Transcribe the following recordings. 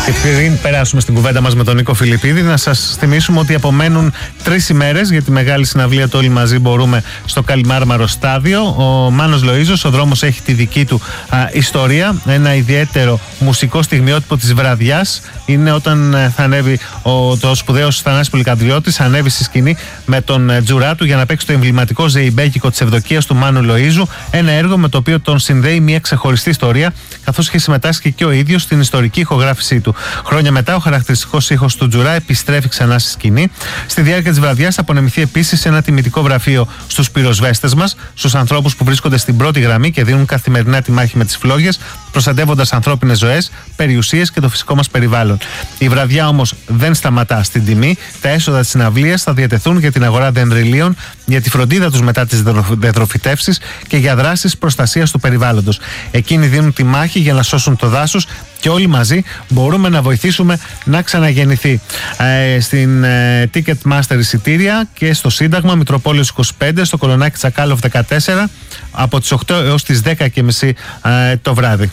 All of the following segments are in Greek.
Και πριν περάσουμε στην κουβέντα μας με τον Νίκο Φιλιππίδη, να σας θυμίσουμε ότι απομένουν 3 ημέρες για τη μεγάλη συναυλία του Όλοι Μαζί Μπορούμε στο Καλιμάρμαρο Στάδιο. Ο Μάνος Λοΐζος, ο δρόμος έχει τη δική του ιστορία. Ένα ιδιαίτερο μουσικό στιγμιότυπο της βραδιάς είναι όταν θα ανέβει το σπουδαίος Θανάσης Πολυκανδριώτης, ανέβει στη σκηνή με τον τζουρά του για να παίξει το εμβληματικό ζεϊμπέκικο της Ευδοκίας του Μάνου Λοΐζου. Ένα έργο με το οποίο τον συνδέει μια ξεχωριστή ιστορία, καθώς είχε συμμετάσχει και ο ίδιος στην ιστορική ηχογράφησή του. Χρόνια μετά, ο χαρακτηριστικός ήχος του τζουρά επιστρέφει ξανά στη σκηνή. Στη διάρκεια της βραδιάς θα απονεμηθεί επίσης ένα τιμητικό βραφείο στους πυροσβέστες μας, στους ανθρώπους που βρίσκονται στην πρώτη γραμμή και δίνουν καθημερινά τη μάχη με τις φλόγες, προστατεύοντας ανθρώπινες ζωές, περιουσίες και το φυσικό μας περιβάλλον. Η βραδιά όμως δεν σταματά στην τιμή. Τα έσοδα της συναυλίας θα διατεθούν για την αγορά δενδριλίων, για τη φροντίδα τους μετά τις δεντροφυτεύσεις και για δράσεις προστασίας του περιβάλλοντος. Εκείνοι δίνουν τη μάχη για να σώσουν το δάσος και όλοι μαζί μπορούμε να βοηθήσουμε να ξαναγεννηθεί. Στην Ticketmaster εισιτήρια και στο Σύνταγμα, Μητροπόλεως 25, στο Κολονάκι Τσακάλοφ 14, από τις 8 έως τις 10:30 το βράδυ.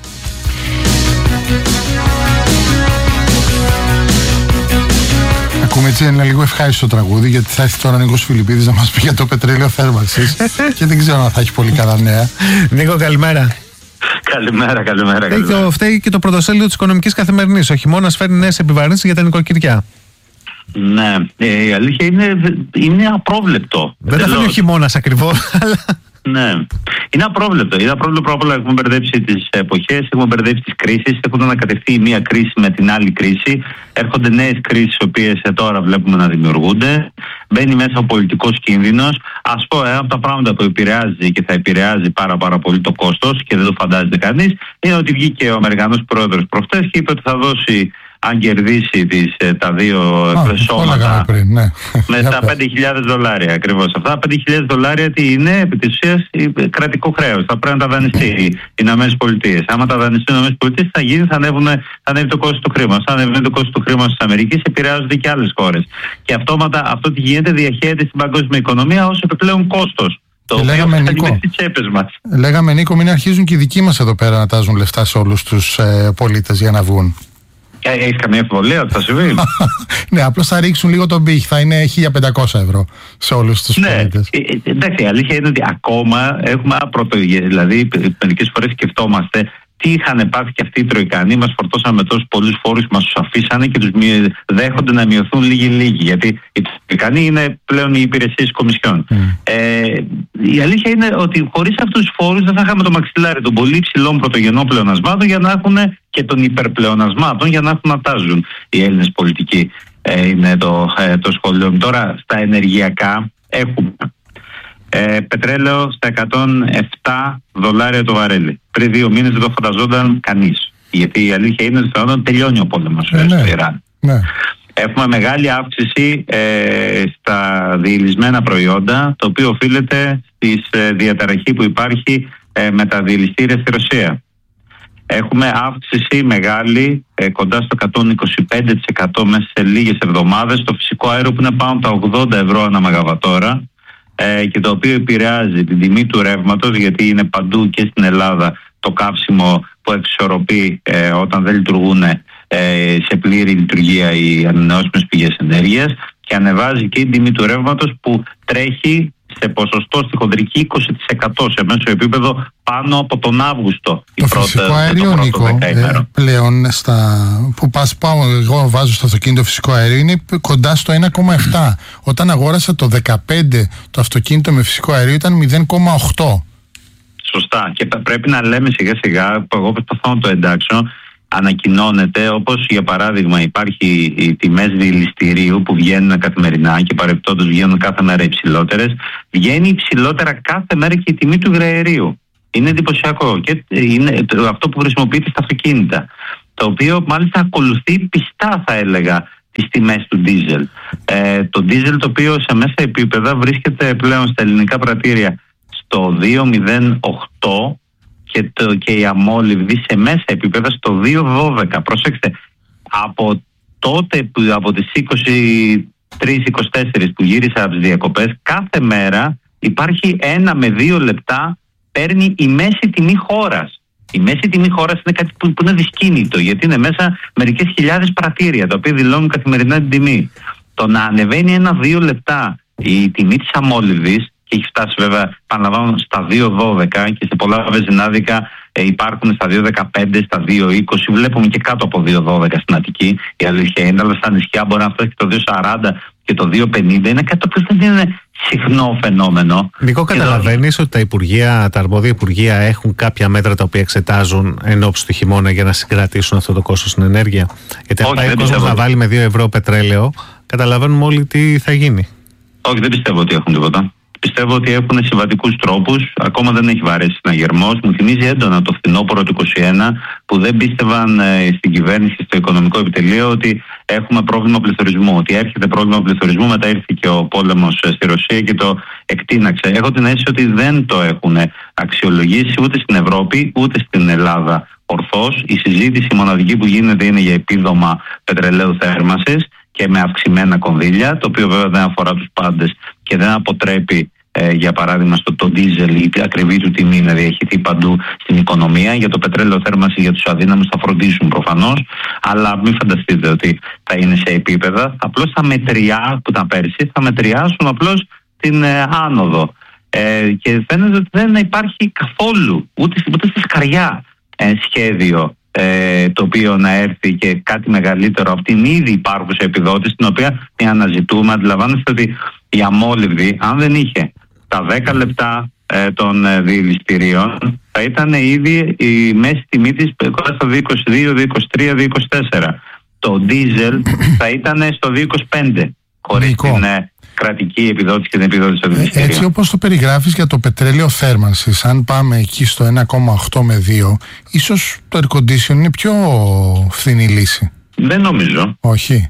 Ακούμε έτσι ένα λίγο ευχάριστο τραγούδι, γιατί θα έρθει τώρα ο Νίκος Φιλιππίδης να μας πει για το πετρέλαιο θέρμανσης και δεν ξέρω αν θα έχει πολύ καλά νέα. Νίκο, καλημέρα. Καλημέρα. Φταίει και το πρωτοσέλιδο της Οικονομικής Καθημερινής. Ο χειμώνας φέρνει νέες επιβαρύνσεις για τα νοικοκυριά. Ναι, η αλήθεια είναι απρόβλεπτο. Δεν θα φέρει ο χειμώνας ακριβώς, αλλά... Ναι, είναι απρόβλεπτο. Είναι απρόβλεπτο, πρώτα έχουμε μπερδέψει τις εποχές, έχουμε μπερδέψει τις κρίσεις, έχουν ανακατευθεί η μία κρίση με την άλλη κρίση. Έρχονται νέες κρίσεις, οι οποίες τώρα βλέπουμε να δημιουργούνται. Μπαίνει μέσα ο πολιτικός κίνδυνος. Ας πω, ένα από τα πράγματα που επηρεάζει και θα επηρεάζει πάρα πολύ το κόστος και δεν το φαντάζεται κανείς, είναι ότι βγήκε ο Αμερικανός πρόεδρος προχτές και είπε ότι θα δώσει, αν κερδίσει τα δύο σώματα, με τα $5,000 ακριβώς. Αυτά τα $5,000 τι είναι, επί της ουσίας κρατικό χρέος. Θα πρέπει να τα δανειστεί οι Ηνωμένες Πολιτείες. Άμα τα δανειστεί οι Ηνωμένες Πολιτείες, θα ανέβει το κόστος του χρήματος. Αν ανέβει το κόστος του χρήματος της Αμερικής, επηρεάζονται και άλλες χώρες. Και αυτόματα αυτό τι γίνεται, διαχέεται στην παγκόσμια οικονομία ως επιπλέον κόστος. Λέγαμε, Νίκο, μην αρχίζουν και οι δικοί μας εδώ πέρα να τάζουν λεφτά σε όλους τους πολίτες για να βγουν. Έχεις καμία αμφιβολία ότι θα συμβεί? Ναι, απλώς θα ρίξουν λίγο τον πύχη, θα είναι $1.500 σε όλους τους πολίτες. Εντάξει, η αλήθεια είναι ότι ακόμα έχουμε δηλαδή μερικές φορές σκεφτόμαστε τι είχαν πάθει και αυτοί οι Τροϊκανοί. Μας φορτώσαν με τόσους πολλούς φόρους που μας τους αφήσανε και τους δέχονται να μειωθούν λίγοι. Γιατί οι Τροϊκανοί είναι πλέον οι υπηρεσίες κομισιών. Η αλήθεια είναι ότι χωρίς αυτούς τους φόρους δεν θα είχαμε το μαξιλάρι των πολύ υψηλών πρωτογενών πλεονασμάτων για να έχουν και των υπερπλεονασμάτων για να έχουν να τάζουν οι Έλληνες πολιτικοί. Είναι το σχολείο. Τώρα στα ενεργειακά έχουμε πετρέλαιο στα $107 το βαρέλι. Πριν 2 μήνες δεν το φανταζόταν κανείς. Γιατί η αλήθεια είναι ότι όταν τελειώνει ο πόλεμος στο Ιράν. Ναι. Έχουμε μεγάλη αύξηση στα διελισμένα προϊόντα, το οποίο οφείλεται στη διαταραχή που υπάρχει με τα διελιστήρια στη Ρωσία. Έχουμε αύξηση μεγάλη, κοντά στο 125% μέσα σε λίγες εβδομάδες, στο φυσικό αέριο που είναι πάνω από τα $80 ανά μεγαβατόρα, και το οποίο επηρεάζει την τιμή του ρεύματος, γιατί είναι παντού και στην Ελλάδα το καύσιμο που εξισορροπεί όταν δεν λειτουργούν σε πλήρη λειτουργία οι ανανεώσιμες πηγές ενέργειας, και ανεβάζει και η τιμή του ρεύματος που τρέχει σε ποσοστό στη χοντρική 20% σε μέσο επίπεδο πάνω από τον Αύγουστο. Το φυσικό αέριο, Νίκο, πλέον που πάω εγώ βάζω στο αυτοκίνητο φυσικό αέριο, είναι κοντά στο 1,7. Όταν αγόρασα το 15 το αυτοκίνητο με φυσικό αέριο ήταν 0,8. Σωστά, και πρέπει να λέμε σιγά σιγά, που εγώ προσπαθώ να το εντάξω, ανακοινώνεται, όπως για παράδειγμα υπάρχει οι τιμές διελιστηρίου που βγαίνουν καθημερινά και παρεπτόντως βγαίνουν κάθε μέρα υψηλότερες, βγαίνει υψηλότερα κάθε μέρα και η τιμή του υγραερίου. Είναι εντυπωσιακό και είναι αυτό που χρησιμοποιείται στα αυτοκίνητα, το οποίο μάλιστα ακολουθεί πιστά, θα έλεγα, τις τιμές του ντίζελ. Το ντίζελ, το οποίο σε μέσα επίπεδα βρίσκεται πλέον στα ελληνικά πρατήρια στο 2,08 και η αμόλυβδη σε μέσα επίπεδα στο 2,12. Προσέξτε, από τότε από τις 23-24 που γύρισα από τις διακοπές, κάθε μέρα υπάρχει 1 με 2 λεπτά παίρνει η μέση τιμή χώρας. Η μέση τιμή χώρας είναι κάτι που είναι δυσκίνητο, γιατί είναι μέσα μερικές χιλιάδες πρατήρια τα οποία δηλώνουν καθημερινά την τιμή. Το να ανεβαίνει 1-2 λεπτά η τιμή της αμόλυβδης, και έχει φτάσει βέβαια, παραλαμβάνω, στα 2,12 και σε πολλά βενζινάδικα υπάρχουν στα 2,15, στα 2,20. Βλέπουμε και κάτω από 2,12 στην Αττική. Η αλήθεια είναι, αλλά στα νησιά μπορεί να φτάσει και το 2,40 και το 2,50. Είναι κάτι το οποίο δεν είναι συχνό φαινόμενο. Νικό, καταλαβαίνεις ότι τα αρμόδια υπουργεία έχουν κάποια μέτρα τα οποία εξετάζουν εν ώψη του χειμώνα για να συγκρατήσουν αυτό το κόστος στην ενέργεια? Γιατί αν πάει ο κόσμος να βάλει με 2 ευρώ πετρέλαιο, καταλαβαίνουμε όλοι τι θα γίνει. Όχι, δεν πιστεύω ότι έχουν τίποτα. Πιστεύω ότι έχουν συμβατικούς τρόπους. Ακόμα δεν έχει βαρέσει συναγερμός. Μου θυμίζει έντονα το φθινόπωρο του 2021 που δεν πίστευαν στην κυβέρνηση, στο οικονομικό επιτελείο, ότι έχουμε πρόβλημα πληθωρισμού. Ότι έρχεται πρόβλημα πληθωρισμού. Μετά ήρθε και ο πόλεμος στη Ρωσία και το εκτείναξε. Έχω την αίσθηση ότι δεν το έχουν αξιολογήσει ούτε στην Ευρώπη ούτε στην Ελλάδα ορθώς. Η συζήτηση μοναδική που γίνεται είναι για επίδομα πετρελαίου θέρμανσης και με αυξημένα κονδύλια, το οποίο βέβαια δεν αφορά τους πάντες και δεν αποτρέπει, για παράδειγμα, το ντίζελ η ακριβή του τιμή να διαχειριστεί παντού στην οικονομία. Για το πετρέλαιο θέρμανση, για τους αδύναμους θα φροντίσουν προφανώς, αλλά μην φανταστείτε ότι θα είναι σε επίπεδα. Απλώς θα μετριάσουν, που ήταν πέρσι, θα μετριάσουν απλώς την άνοδο. Και φαίνεται ότι δεν υπάρχει καθόλου, ούτε στη σκαριά, σχέδιο το οποίο να έρθει και κάτι μεγαλύτερο από την ήδη υπάρχουσα επιδότηση, την οποία την αναζητούμε. Αντιλαμβάνεστε ότι η αμόλυβδη, αν δεν είχε τα 10 λεπτά των διελιστηρίων, θα ήταν ήδη η μέση τιμή της κοντά στο 2,22, 2,23, 2,24. Το ντίζελ θα ήταν στο 2,25 χωρίς την κρατική επιδότηση και την επιδότηση των διελιστηρίων. Έτσι όπως το περιγράφεις για το πετρέλαιο θέρμανσης, αν πάμε εκεί στο 1,8 με 2, ίσως το air condition είναι πιο φθηνή λύση. Δεν νομίζω. Όχι.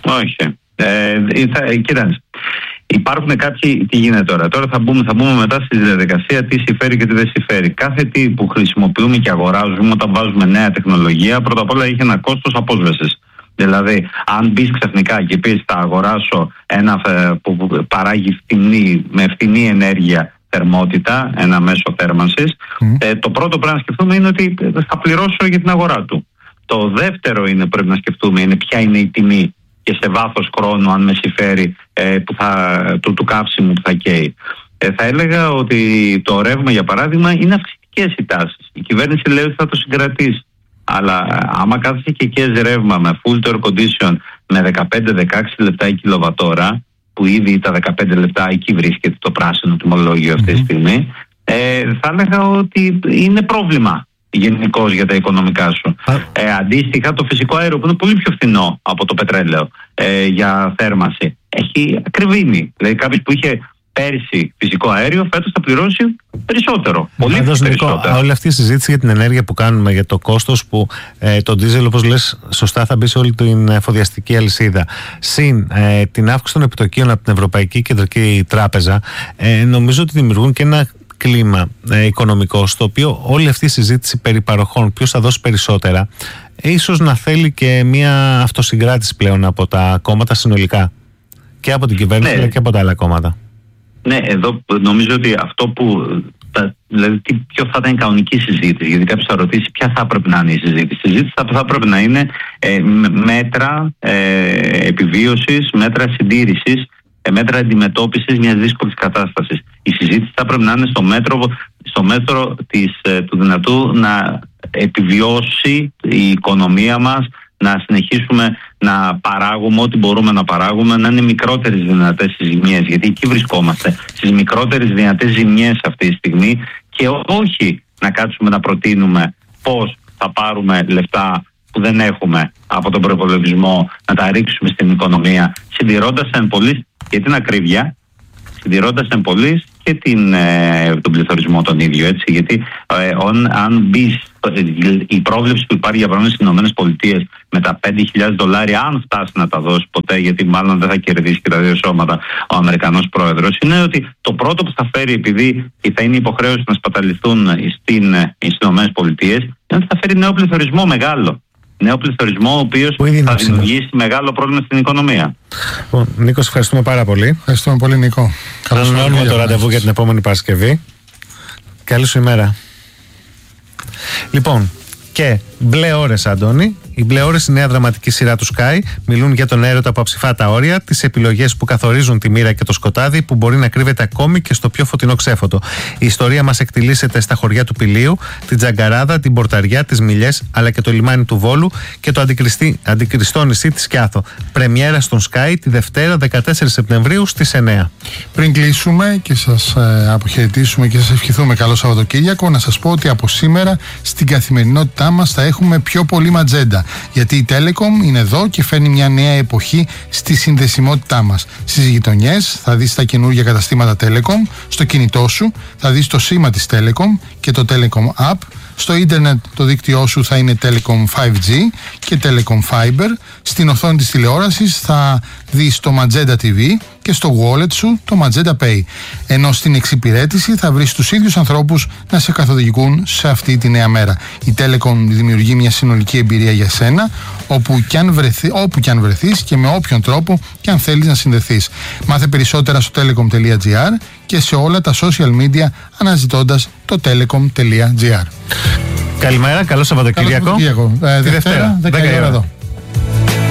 Κοίταξε. Υπάρχουν κάποιοι. Τι γίνεται τώρα? Τώρα θα μπούμε μετά στη διαδικασία τι συμφέρει και τι δεν συμφέρει. Κάθε τι που χρησιμοποιούμε και αγοράζουμε όταν βάζουμε νέα τεχνολογία, πρώτα απ' όλα έχει ένα κόστος απόσβεσης. Δηλαδή, αν μπει ξαφνικά και πεις θα αγοράσω ένα που παράγει με φθηνή ενέργεια θερμότητα, ένα μέσο θέρμανσης, το πρώτο πρέπει να σκεφτούμε είναι ότι θα πληρώσω για την αγορά του. Το δεύτερο πρέπει να σκεφτούμε είναι ποια είναι η τιμή και σε βάθος χρόνου, αν με συμφέρει, του καύσιμου που θα καίει. Θα έλεγα ότι το ρεύμα, για παράδειγμα, είναι αυξητικές οι τάσεις. Η κυβέρνηση λέει ότι θα το συγκρατήσει. Αλλά άμα κάθεσαι και καίεις ρεύμα με full air condition με 15-16 λεπτά η κιλοβατόρα, που ήδη τα 15 λεπτά εκεί βρίσκεται το πράσινο τιμολόγιο αυτή τη στιγμή, θα έλεγα ότι είναι πρόβλημα γενικώς για τα οικονομικά σου. Αντίστοιχα, το φυσικό αέριο που είναι πολύ πιο φθηνό από το πετρέλαιο για θέρμανση έχει ακριβήνει. Δηλαδή κάποιος που είχε πέρσι φυσικό αέριο φέτος θα πληρώσει περισσότερο. Πολύ περισσότερο. Όλη αυτή η συζήτηση για την ενέργεια που κάνουμε, για το κόστος που το ντίζελ, όπως λες σωστά, θα μπει σε όλη την εφοδιαστική αλυσίδα, συν την αύξηση των επιτοκίων από την Ευρωπαϊκή Κεντρική Τράπεζα, νομίζω ότι δημιουργούν και ένα κλίμα οικονομικό, στο οποίο όλη αυτή η συζήτηση περί παροχών, ποιος θα δώσει περισσότερα, ίσως να θέλει και μια αυτοσυγκράτηση πλέον από τα κόμματα συνολικά. Και από την κυβέρνηση, αλλά και από τα άλλα κόμματα. Ναι, εδώ νομίζω ότι αυτό που. Δηλαδή, ποιο θα ήταν η κανονική συζήτηση, γιατί κάποιος θα ρωτήσει ποια θα έπρεπε να είναι η συζήτηση. Η συζήτηση θα έπρεπε να είναι μέτρα επιβίωσης, μέτρα συντήρησης, μέτρα αντιμετώπισης μιας δύσκολης κατάστασης. Η συζήτηση θα έπρεπε να είναι στο μέτρο του δυνατού να επιβιώσει η οικονομία μας, να συνεχίσουμε να παράγουμε ό,τι μπορούμε να παράγουμε, να είναι μικρότερες δυνατές οι ζημιές, γιατί εκεί βρισκόμαστε, στις μικρότερες δυνατές ζημιές αυτή τη στιγμή, και όχι να κάτσουμε να προτείνουμε πώς θα πάρουμε λεφτά που δεν έχουμε από τον προϋπολογισμό, να τα ρίξουμε στην οικονομία, συντηρώντας εν πολλής και την ακρίβεια, συντηρώντας εν πολλής και τον πληθωρισμό τον ίδιο, έτσι, γιατί αν μπει η πρόβλεψη που υπάρχει για παράδειγμα στις ΗΠΑ με τα $5.000, αν φτάσει να τα δώσει ποτέ, γιατί μάλλον δεν θα κερδίσει και τα δύο σώματα ο Αμερικανός πρόεδρος, είναι ότι το πρώτο που θα φέρει, επειδή θα είναι υποχρέωση να σπαταληθούν στις ΗΠΑ, είναι ότι θα φέρει νέο πληθωρισμό μεγάλο. Νέο πληθωρισμό, ο οποίος θα δημιουργήσει μεγάλο πρόβλημα στην οικονομία. Νίκο, ευχαριστούμε πάρα πολύ. Ευχαριστούμε πολύ, Νίκο. Ανανεώνουμε το ραντεβού για την επόμενη Παρασκευή. Καλή σου ημέρα. Λοιπόν, και μπλε ώρες, Αντώνη. Οι μπλε ώρες, η νέα δραματική σειρά του Sky, μιλούν για τον έρωτα από αψηφάτα όρια, τις επιλογές που καθορίζουν τη μοίρα και το σκοτάδι που μπορεί να κρύβεται ακόμη και στο πιο φωτεινό ξέφωτο. Η ιστορία μας εκτιλήσεται στα χωριά του Πηλίου, την Τζαγκαράδα, την Πορταριά, τις Μιλιές, αλλά και το λιμάνι του Βόλου και το αντικριστό νησί της Σκιάθο. Πρεμιέρα στον Sky τη Δευτέρα 14 Σεπτεμβρίου στις 9. Πριν κλείσουμε και σας αποχαιρετήσουμε και σας ευχηθούμε καλό Σαββατοκύριακο, να σας πω ότι από σήμερα στην καθημερινότητά μας θα έχουμε πιο πολύ ματζέντα. Γιατί η Telecom είναι εδώ και φέρνει μια νέα εποχή στη συνδεσιμότητά μας. Στις γειτονιές θα δεις τα καινούργια καταστήματα Telecom, στο κινητό σου θα δεις το σήμα της Telecom και το Telecom App. Στο ίντερνετ το δίκτυό σου θα είναι Telecom 5G και Telecom Fiber. Στην οθόνη της τηλεόρασης θα δεις το Magenta TV και στο wallet σου το Magenta Pay. Ενώ στην εξυπηρέτηση θα βρεις τους ίδιους ανθρώπους να σε καθοδηγούν σε αυτή τη νέα μέρα. Η Telecom δημιουργεί μια συνολική εμπειρία για σένα όπου κι αν βρεθείς και με όποιον τρόπο κι αν θέλεις να συνδεθείς. Μάθε περισσότερα στο telecom.gr και σε όλα τα social media αναζητώντας το telecom.gr. Καλημέρα, καλό Σαββατοκύριακο. Τη Δευτέρα, 10 η ώρα εδώ.